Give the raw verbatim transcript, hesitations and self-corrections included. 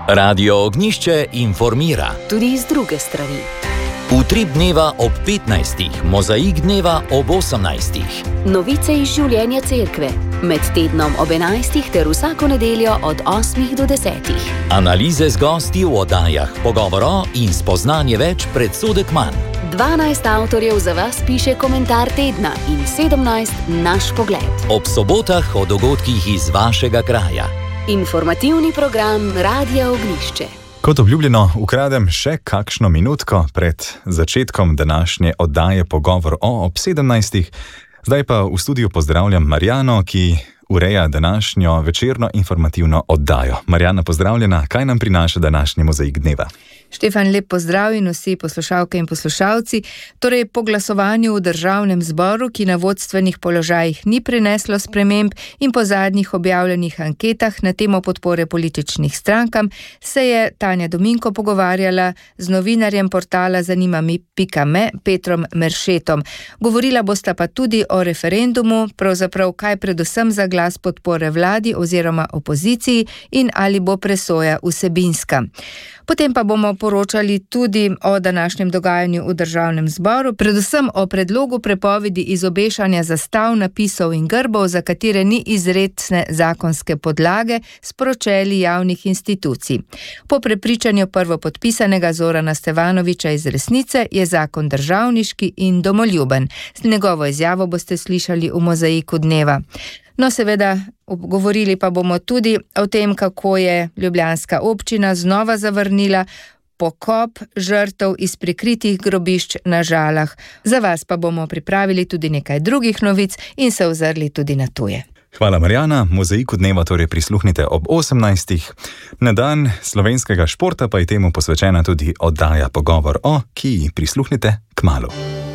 Radio Ognišče informira. Tudi iz druge strani. Utrip dneva ob petnajstih, mozaik dneva ob osemnajstih. Novice iz življenja cerkve. Med tednom ob enajstih ter vsako nedeljo od osmih do desetih. Analize z gosti v oddajah, pogovoro in spoznanje več predsodek manj. dvanajst avtorjev za vas piše komentar tedna in sedemnajst naš pogled. Ob sobotah o dogodkih iz vašega kraja. Informativni program Radia Ognišče. Kot obljubljeno, ukradem še kakšno minutko pred začetkom današnje oddaje Pogovor o ob sedemnajstih. Zdaj pa v studiu pozdravljam Marjano, ki ureja današnjo večerno informativno oddajo. Marjana, pozdravljena. Kaj nam prinaša današnji mozaik dneva? Štefan, lep pozdrav in vsi poslušalke in poslušalci. Torej, po glasovanju v državnem zboru, ki na vodstvenih položajih ni prineslo sprememb, in po zadnjih objavljenih anketah na temo podpore političnih strankam, se je Tanja Dominko pogovarjala z novinarjem portala Zanima pika me Petrom Meršetom. Govorila bosta pa tudi o referendumu, pravzaprav kaj predvsem za glas podpore vladi oziroma opoziciji in ali bo presoja vsebinska. Potem pa bomo poročali tudi o današnjem dogajanju v državnem zboru, predvsem o predlogu prepovedi izobešanja zastav, napisov in grbov, za katere ni izrecne zakonske podlage, sporočili javnih institucij. Po prepričanju prvopodpisanega Zorana Stevanoviča iz Resnice je zakon državniški in domoljuben. Z njegovo izjavo boste slišali v mozaiku dneva. No, seveda, govorili pa bomo tudi o tem, kako je ljubljanska občina znova zavrnila pokop žrtev iz prikritih grobišč na Žalah. Za vas pa bomo pripravili tudi nekaj drugih novic in se ozrli tudi na tuje. Hvala, Marjana. Mozaiku dneva torej prisluhnite ob osemnajstih. Na dan slovenskega športa pa je temu posvečena tudi oddaja Pogovor o, ki ji prisluhnite kmalu.